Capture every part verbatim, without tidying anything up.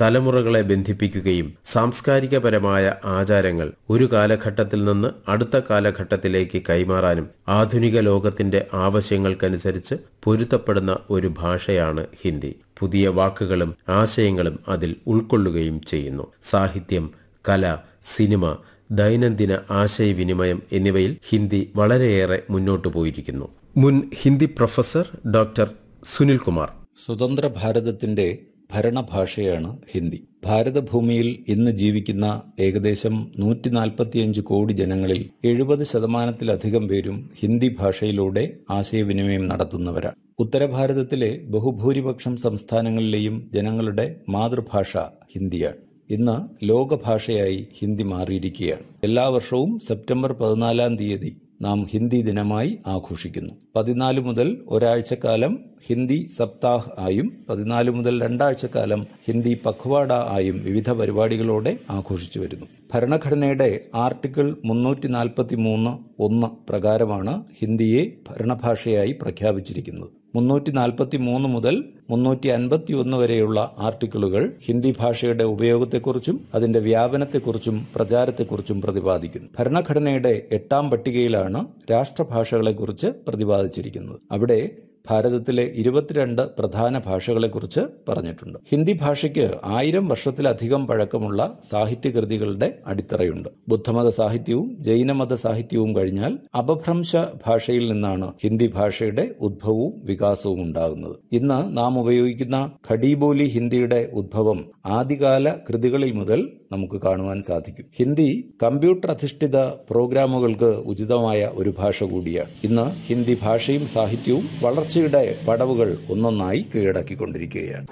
തലമുറകളെ ബന്ധിപ്പിക്കുകയും സാംസ്കാരികപരമായ ആചാരങ്ങൾ ഒരു കാലഘട്ടത്തിൽ നിന്ന് അടുത്ത കാലഘട്ടത്തിലേക്ക് കൈമാറാനും ആധുനിക ലോകത്തിന്റെ ആവശ്യങ്ങൾക്കനുസരിച്ച് പൊരുത്തപ്പെടുന്ന ഒരു ഭാഷയാണ് ഹിന്ദി. പുതിയ വാക്കുകളും ആശയങ്ങളും അതിൽ ഉൾക്കൊള്ളുകയും ചെയ്യുന്നു. സാഹിത്യം, കല, സിനിമ, ദൈനംദിന ആശയവിനിമയം എന്നിവയിൽ ഹിന്ദി വളരെയേറെ മുന്നോട്ടു പോയിരിക്കുന്നു. മുൻ ഹിന്ദി പ്രൊഫസർ ഡോക്ടർ സുനിൽ കുമാർ. സ്വതന്ത്ര ഭാരതത്തിന്റെ ഭരണഭാഷയാണ് ഹിന്ദി. ഭാരതഭൂമിയിൽ ഇന്ന് ജീവിക്കുന്ന ഏകദേശം നൂറ്റി നാൽപ്പത്തിയഞ്ച് കോടി ജനങ്ങളിൽ എഴുപത് ശതമാനത്തിലധികം പേരും ഹിന്ദി ഭാഷയിലൂടെ ആശയവിനിമയം നടത്തുന്നവരാണ്. ഉത്തരഭാരതത്തിലെ ബഹുഭൂരിപക്ഷം സംസ്ഥാനങ്ങളിലെയും ജനങ്ങളുടെ മാതൃഭാഷ ഹിന്ദിയാണ്. ഇന്ന് ലോകഭാഷയായി ഹിന്ദി മാറിയിരിക്കുകയാണ്. എല്ലാ വർഷവും സെപ്റ്റംബർ പതിനാലാം തീയതി നാം ഹിന്ദി ദിനമായി ആഘോഷിക്കുന്നു. പതിനാല് മുതൽ ഒരാഴ്ചക്കാലം ഹിന്ദി സപ്താഹ് ആയും പതിനാല് മുതൽ രണ്ടാഴ്ചക്കാലം ഹിന്ദി പഖ്വാഡ ആയും വിവിധ പരിപാടികളോടെ ആഘോഷിച്ചു വരുന്നു. ഭരണഘടനയുടെ ആർട്ടിക്കിൾ മുന്നൂറ്റി നാൽപ്പത്തി മൂന്ന് ഒന്ന് പ്രകാരമാണ് ഹിന്ദിയെ ഭരണഭാഷയായി പ്രഖ്യാപിച്ചിരിക്കുന്നത്. മുന്നൂറ്റി നാൽപ്പത്തി മൂന്ന് മുതൽ മുന്നൂറ്റി അൻപത്തി ഒന്ന് വരെയുള്ള ആർട്ടിക്കിളുകൾ ഹിന്ദി ഭാഷയുടെ ഉപയോഗത്തെക്കുറിച്ചും അതിന്റെ വ്യാപനത്തെക്കുറിച്ചും പ്രചാരത്തെക്കുറിച്ചും പ്രതിപാദിക്കുന്നു. ഭരണഘടനയുടെ എട്ടാം പട്ടികയിലാണ് രാഷ്ട്രഭാഷകളെക്കുറിച്ച് പ്രതിപാദിച്ചിരിക്കുന്നത്. അവിടെ ഭാരതത്തിലെ ഇരുപത്തിരണ്ട് പ്രധാന ഭാഷകളെക്കുറിച്ച് പറഞ്ഞിട്ടുണ്ട്. ഹിന്ദി ഭാഷയ്ക്ക് ആയിരം വർഷത്തിലധികം പഴക്കമുള്ള സാഹിത്യകൃതികളുടെ അടിത്തറയുണ്ട്. ബുദ്ധമത സാഹിത്യവും ജൈനമത സാഹിത്യവും കഴിഞ്ഞാൽ അപഭ്രംശ ഭാഷയിൽ നിന്നാണ് ഹിന്ദി ഭാഷയുടെ ഉദ്ഭവവും വികാസവും ഉണ്ടാകുന്നത്. ഇന്ന് നാം ഉപയോഗിക്കുന്ന ഖഡീബോലി ഹിന്ദിയുടെ ഉദ്ഭവം ആദ്യകാല കൃതികളിൽ മുതൽ നമുക്ക് കാണുവാൻ സാധിക്കും. ഹിന്ദി കമ്പ്യൂട്ടർ അധിഷ്ഠിത പ്രോഗ്രാമുകൾക്ക് ഉചിതമായ ഒരു ഭാഷ കൂടിയാണ്. ഇന്ന് ഹിന്ദി ഭാഷയും സാഹിത്യവും വളർച്ചയുടെ പടവുകൾ ഒന്നൊന്നായി കീഴടക്കിക്കൊണ്ടിരിക്കുകയാണ്.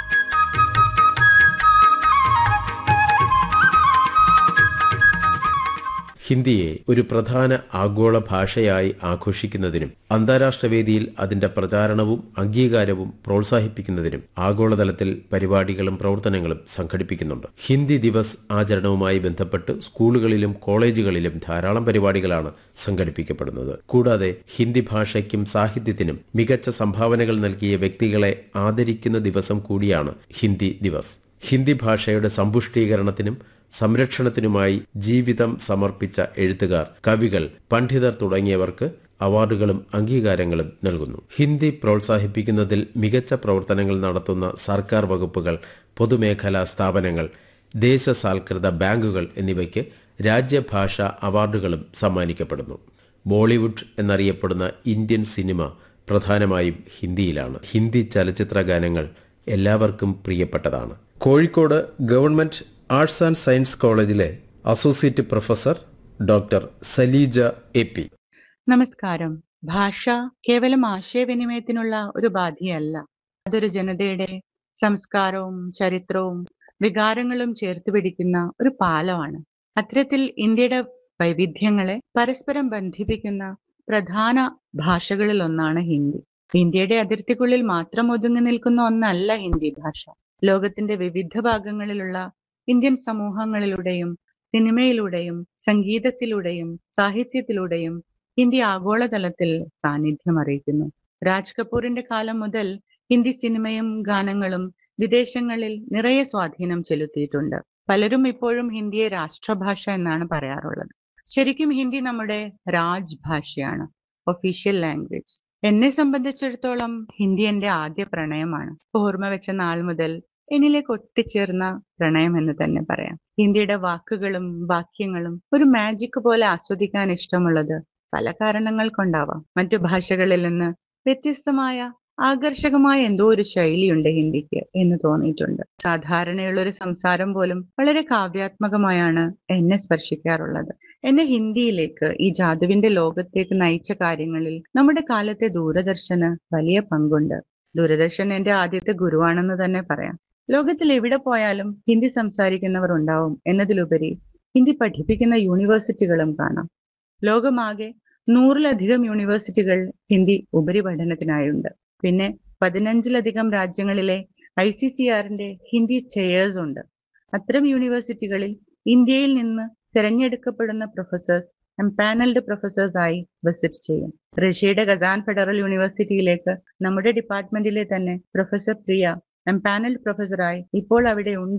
ഹിന്ദിയെ ഒരു പ്രധാന ആഗോള ഭാഷയായി ആഘോഷിക്കുന്നതിനും അന്താരാഷ്ട്ര വേദിയിൽ അതിന്റെ പ്രചാരണവും അംഗീകാരവും പ്രോത്സാഹിപ്പിക്കുന്നതിനും ആഗോളതലത്തിൽ പരിപാടികളും പ്രവർത്തനങ്ങളും സംഘടിപ്പിക്കുന്നുണ്ട്. ഹിന്ദി ദിവസ് ആചരണവുമായി ബന്ധപ്പെട്ട് സ്കൂളുകളിലും കോളേജുകളിലും ധാരാളം പരിപാടികളാണ് സംഘടിപ്പിക്കപ്പെടുന്നത്. കൂടാതെ ഹിന്ദി ഭാഷയ്ക്കും സാഹിത്യത്തിനും മികച്ച സംഭാവനകൾ നൽകിയ വ്യക്തികളെ ആദരിക്കുന്ന ദിവസം കൂടിയാണ് ഹിന്ദി ദിവസ്. ഹിന്ദി ഭാഷയുടെ സമ്പുഷ്ടീകരണത്തിനും സംരക്ഷണത്തിനുമായി ജീവിതം സമർപ്പിച്ച എഴുത്തുകാർ, കവികൾ, പണ്ഡിതർ തുടങ്ങിയവർക്ക് അവാർഡുകളും അംഗീകാരങ്ങളും നൽകുന്നു. ഹിന്ദി പ്രോത്സാഹിപ്പിക്കുന്നതിൽ മികച്ച പ്രവർത്തനങ്ങൾ നടത്തുന്ന സർക്കാർ വകുപ്പുകൾ, പൊതുമേഖലാ സ്ഥാപനങ്ങൾ, ദേശസാൽകൃത ബാങ്കുകൾ എന്നിവയ്ക്ക് രാജ്യഭാഷാ അവാർഡുകളും സമ്മാനിക്കപ്പെടുന്നു. ബോളിവുഡ് എന്നറിയപ്പെടുന്ന ഇന്ത്യൻ സിനിമ പ്രധാനമായും ഹിന്ദിയിലാണ്. ഹിന്ദി ചലച്ചിത്ര ഗാനങ്ങൾ എല്ലാവർക്കും പ്രിയപ്പെട്ടതാണ്. Kozhikode government arts and science കോളേജിലെ associate professor doctor Saleeja A P. നമസ്കാരം. ഭാഷ കേവലം ആശയവിനിമയത്തിനുള്ള ഒരു ഉപാധിയല്ല. അതൊരു ജനതയുടെ സംസ്കാരവും ചരിത്രവും വികാരങ്ങളും ചേർത്ത് പിടിക്കുന്ന ഒരു പാലമാണ്. അത്തരത്തിൽ ഇന്ത്യയുടെ വൈവിധ്യങ്ങളെ പരസ്പരം ബന്ധിപ്പിക്കുന്ന പ്രധാന ഭാഷകളിൽ ഒന്നാണ് ഹിന്ദി. ഇന്ത്യയുടെ അതിർത്തിക്കുള്ളിൽ മാത്രം ഒതുങ്ങി നിൽക്കുന്ന ഒന്നല്ല ഹിന്ദി ഭാഷ. ലോകത്തിന്റെ വിവിധ ഭാഗങ്ങളിലുള്ള ഇന്ത്യൻ സമൂഹങ്ങളിലൂടെയും സിനിമയിലൂടെയും സംഗീതത്തിലൂടെയും സാഹിത്യത്തിലൂടെയും ഹിന്ദി ആഗോളതലത്തിൽ സാന്നിധ്യം അറിയിക്കുന്നു. രാജ് കപൂറിന്റെ കാലം മുതൽ ഹിന്ദി സിനിമയും ഗാനങ്ങളും വിദേശങ്ങളിൽ നിറയെ സ്വാധീനം ചെലുത്തിയിട്ടുണ്ട്. പലരും ഇപ്പോഴും ഹിന്ദിയെ രാഷ്ട്രഭാഷ എന്നാണ് പറയാറുള്ളത്. ശരിക്കും ഹിന്ദി നമ്മുടെ രാജ്ഭാഷയാണ്, ഒഫീഷ്യൽ ലാംഗ്വേജ്. എന്നെ സംബന്ധിച്ചിടത്തോളം ഹിന്ദി എന്റെ ആദ്യ പ്രണയമാണ്. ഓർമ്മ വെച്ച നാൾ മുതൽ എന്നിലേക്ക് ഒട്ടിച്ചേർന്ന പ്രണയം എന്ന് തന്നെ പറയാം. ഹിന്ദിയുടെ വാക്കുകളും വാക്യങ്ങളും ഒരു മാജിക് പോലെ ആസ്വദിക്കാൻ ഇഷ്ടമുള്ളത് പല കാരണങ്ങൾ കൊണ്ടാവാം. മറ്റു ഭാഷകളിൽ നിന്ന് വ്യത്യസ്തമായ ആകർഷകമായ എന്തോ ഒരു ശൈലിയുണ്ട് ഹിന്ദിക്ക് എന്ന് തോന്നിയിട്ടുണ്ട്. സാധാരണയുള്ള ഒരു സംസാരം പോലും വളരെ കാവ്യാത്മകമായാണ് എന്നെ സ്പർശിക്കാറുള്ളത്. എന്നെ ഹിന്ദിയിലേക്ക്, ഈ ജാദുവിന്റെ ലോകത്തേക്ക് നയിച്ച കാര്യങ്ങളിൽ നമ്മുടെ കാലത്തെ ദൂരദർശന് വലിയ പങ്കുണ്ട്. ദൂരദർശൻ എന്റെ ആദ്യത്തെ ഗുരുവാണെന്ന് തന്നെ പറയാം. ലോകത്തിൽ എവിടെ പോയാലും ഹിന്ദി സംസാരിക്കുന്നവർ ഉണ്ടാവും എന്നതിലുപരി ഹിന്ദി പഠിപ്പിക്കുന്ന യൂണിവേഴ്സിറ്റികളും കാണാം. ലോകമാകെ നൂറിലധികം യൂണിവേഴ്സിറ്റികൾ ഹിന്ദി ഉപരിപഠനത്തിനായുണ്ട്. പിന്നെ പതിനഞ്ചിലധികം രാജ്യങ്ങളിലെ ഐ സി സി ആറിന്റെ ഹിന്ദി ചെയേഴ്സ് ഉണ്ട്. അത്തരം യൂണിവേഴ്സിറ്റികളിൽ ഇന്ത്യയിൽ നിന്ന് തിരഞ്ഞെടുക്കപ്പെടുന്ന പ്രൊഫസേഴ്സ് എംപാനൽഡ് പ്രൊഫസേഴ്സ് ആയി വിസിറ്റ് ചെയ്യും. റഷ്യയുടെ കസാൻ ഫെഡറൽ യൂണിവേഴ്സിറ്റിയിലേക്ക് നമ്മുടെ ഡിപ്പാർട്ട്മെന്റിലെ തന്നെ പ്രൊഫസർ പ്രിയ എംപാനൽഡ് പ്രൊഫസറായി ഇപ്പോൾ അവിടെ ഉണ്ട്